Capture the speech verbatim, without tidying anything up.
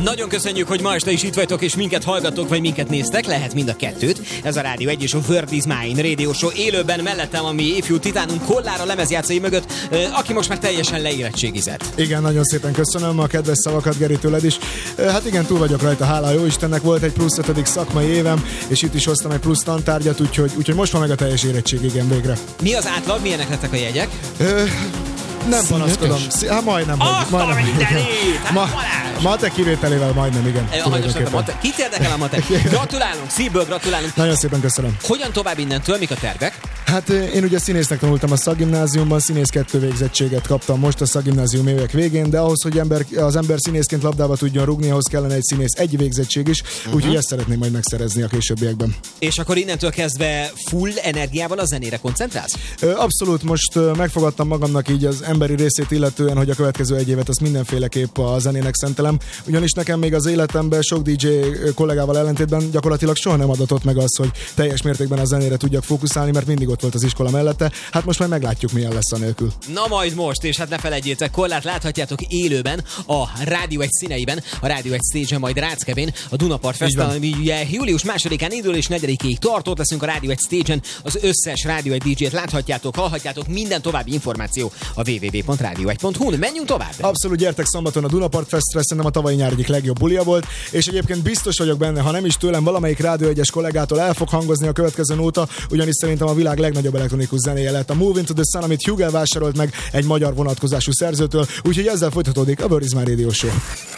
Nagyon köszönjük, hogy ma este is itt vagytok, és minket hallgatok, vagy minket néztek, lehet mind a kettőt. Ez a Rádió egy és a World is Mine Radio Show élőben mellettem, ami ifjú titánunk Kollára lemezjátszai mögött, aki most már teljesen leérettségizett. Igen, nagyon szépen köszönöm a kedves szavakat, Geri, tőled is. Hát igen, túl vagyok rajta, hála jó Istennek, volt egy plusz ötödik szakmai évem, és itt is hoztam egy plusz tantárgyat, úgyhogy, úgyhogy most van meg a teljes érettség, igen, végre. Mi az átlag, milyenek lettek a jegyek? Ö, nem panaszkodom. Hát majdnem, Azt hogy, majdnem, a mindenit! Ma, mate kivételével majdnem, igen. A mate. Kit érdekel a mate? Gratulálunk, szívből gratulálunk. Nagyon szépen köszönöm. Hogyan tovább innentől, mik a tervek? Hát én ugye színésznek tanultam a szakgimnáziumban, színész kettő végzettséget kaptam most a szakgimnázium évek végén, de ahhoz, hogy ember, az ember színészként labdába tudjon rugni, ahhoz kellene egy színész egy végzettség is, uh-huh. úgyhogy ezt szeretném majd megszerezni a későbbiekben. És akkor innentől kezdve full energiával a zenére koncentrálsz? Abszolút, most megfogadtam magamnak így az emberi részét illetően, hogy a következő egy évet azt mindenféleképp a zenének szentelem, ugyanis nekem még az életemben sok dé dzsé kollégával ellentétben gyakorlatilag soha nem adatott meg az, hogy teljes mértékben a zenére tudjak fókuszálni, mert mindig ott volt az iskola mellette. Hát most majd meglátjuk, milyen lesz a nélkül. Na majd most, és hát ne felejtjétek, Kollát láthatjátok élőben a Rádió egy színeiben, a Rádió egy stage-en, majd Ráckevén, a Dunapart Fesztivál, ami ugye július másodikán indul és negyedikéig tartott leszünk a Rádió egy stage-en. Az összes Rádió egy dé dzsét láthatjátok, hallhatjátok, minden további információ a double-u double-u double pont rádió egy pont hu-n. Menjünk tovább! Abszolút, gyertek szombaton a Dunapart Festre, szerintem a tavalyi nyár egyik legjobb bulia volt, és egyébként biztos vagyok benne, ha nem is tőlem, valamelyik Rádió egyes kollégától el fog hangozni a következő nóta, ugyanis szerintem a világ legnagyobb elektronikus zenéje lett a Move into the Sun, amit Hugel vásárolt meg egy magyar vonatkozású szerzőtől, úgyhogy ezzel folytatódik a World is Mine Radio Show.